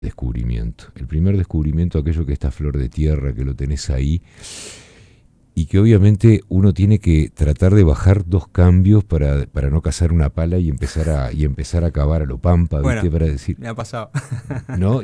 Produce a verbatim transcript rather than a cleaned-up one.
descubrimiento. El primer descubrimiento, aquello que está a flor de tierra, que lo tenés ahí, y que obviamente uno tiene que tratar de bajar dos cambios para, para no cazar una pala y empezar a, y empezar a cavar a lo pampa, ¿viste? Bueno, Para decir, me ha pasado. ¿no?